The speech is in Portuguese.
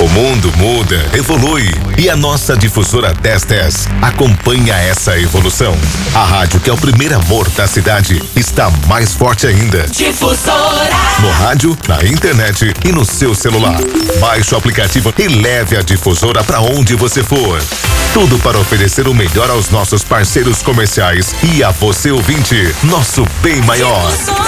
mundo muda, evolui e a nossa difusora 1010 acompanha essa evolução. A rádio que é o primeiro amor da cidade está mais forte ainda. Difusora. No rádio, na internet e no seu celular. Baixe o aplicativo e leve a difusora para onde você for. Tudo para oferecer o melhor aos nossos parceiros comerciais e a você ouvinte, nosso bem maior. Difusora.